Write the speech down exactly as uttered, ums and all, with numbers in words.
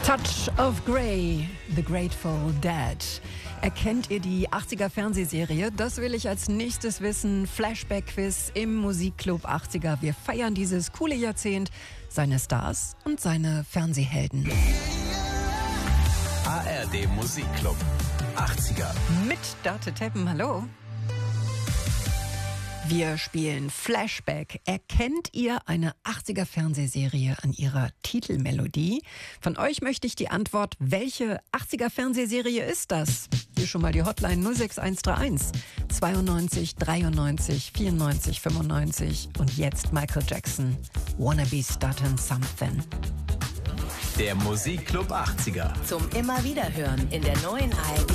Touch of Grey, The Grateful Dead. Erkennt ihr die achtziger Fernsehserie? Das will ich als nächstes wissen. Flashback-Quiz im Musikclub achtziger. Wir feiern dieses coole Jahrzehnt, seine Stars und seine Fernsehhelden. A R D Musikclub achtziger. Mit Date Teppen, hallo. Wir spielen Flashback. Erkennt ihr eine achtziger Fernsehserie an ihrer Titelmelodie? Von euch möchte ich die Antwort, welche achtziger Fernsehserie ist das? Hier schon mal die Hotline null sechs eins drei eins zweiundneunzig dreiundneunzig vierundneunzig fünfundneunzig und jetzt Michael Jackson, Wanna Be Startin' Something. Der Musikclub achtziger. Zum immer wieder hören in der neuen A R D